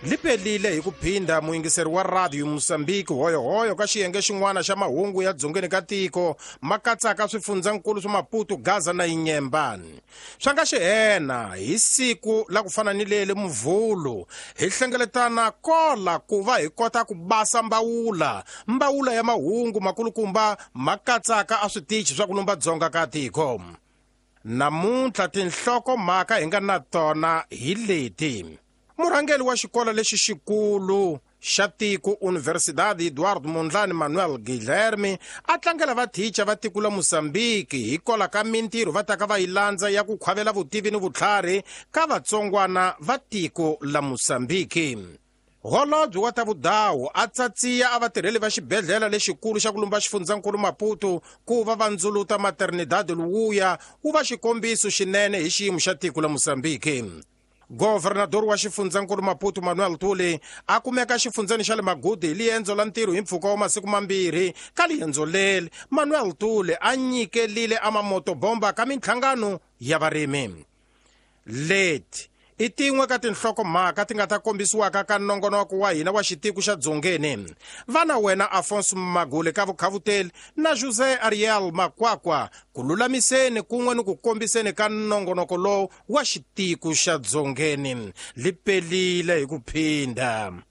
lipelile hi ku phinda muingiseri wa radio Mosambiki hoyo ka xiyenge xin'wana xa mahungu ya dzongeni ka tiko ma katsaka swifundzankulu swa Maputo, Gaza na Inyembani. Swa nga xihena hi siku la ku fana ni lele Muvhulu hi hlengeletana kola ku va hi kota ku basa mbawula ya mahungu makulukumba ma katsaka a switichi swa ku lumba dzonga ka tiko. Namuntlha tinhloko mhaka hi nga na tona hi leti. Murhangeli wa xikola lexi xikulu xa tiko Universidade Eduardo Mondlane Manuel Guilherme a tlangela vathicha va tiko la Mosambiki hi kola ka mintirho va taka va yi landza ya ku khwavela vutivi ni vutlhari ka vatsongwana va tiko la Mosambiki. Holobye wa ta vudawu a tsatsiya a vatirheli va xibedhlele lexikulu xa ku lumba xifundzankulu Maputo ku va va ndzuluta Maternidade Luya wu va xikombiso xinene hi xiyimo xa tiko la Mosambiki. Governador wa xifundzankulu Maputo Manuel Tule a kumeka xifundzeni xa le Magudi hi liendzo la ntirho hi mpfhuka wa masiku mambirhi. Ka liendzo leli Manuel Tule a nyikelile amamotobomba ka mintlhangano ya varimi. Leti i tin'we ka tinhloko mhaka ti nga ta kombisiwaka ka nongonoko wa hina wa xitiku xa dzongeni. Vana wena Afonso Magule ka vukhavuteli na José Ariel Makwakwa ku lulamiseni kun'we ni ku kombiseni ka nongonoko lowu wa xitiku xa dzongeni. Lipelile hi ku phinda.